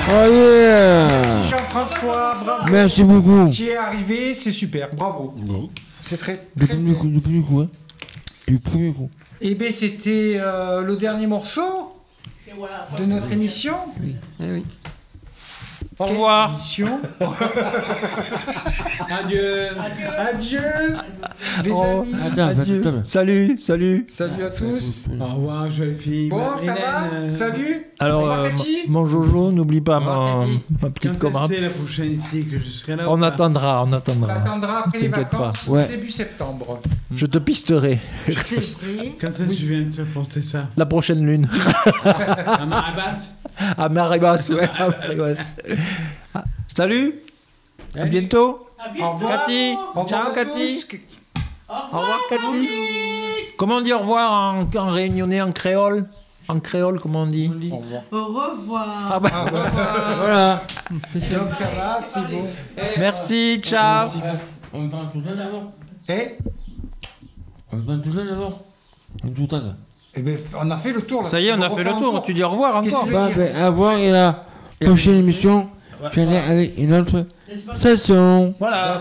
Oh yeah. Merci Jean-François, bravo. Merci beaucoup. Qui est arrivé, c'est super, bravo. C'est très Du très premier bien. coup, du premier coup, hein. Du premier coup. Eh bien, c'était le dernier morceau de notre émission. Au revoir. Émission. Adieu. Adieu. Les Oh, amis. adieu. Salut, salut. Salut à tous. Au revoir, jolie fille. Bon, ça va. Salut. Alors, Au revoir, Cathy. mon Jojo, n'oublie pas ma petite Quand commande. c'est la prochaine ici que je serai là? On ou pas attendra, on On attendra. attendra après les T'inquiète vacances, pas. Ouais. début septembre. Je te pisterai Quand est-ce que tu viens de te porter ça? la prochaine lune. À Marabas? À Maribas, ouais. à Maribas. Ah, salut. À bientôt. Au revoir. Cathy. Au revoir Ciao, à Cathy. tous. Au revoir, Cathy. Comment on dit au revoir en réunionnais, en créole? En créole, comment on dit? Au revoir. Au revoir. Ah bah, Voilà. Donc ça va, c'est beau. merci, ciao. On parle tout ça d'abord. Eh, On parle tout ça d'abord. Tout ça. eh ben, on a fait le tour. Là. Ça y est, on a fait le tour. Tu dis au revoir Qu'est-ce encore. que tu veux Bah, dire ben, à voir et la prochaine émission, je viendrai avec une autre session. Voilà.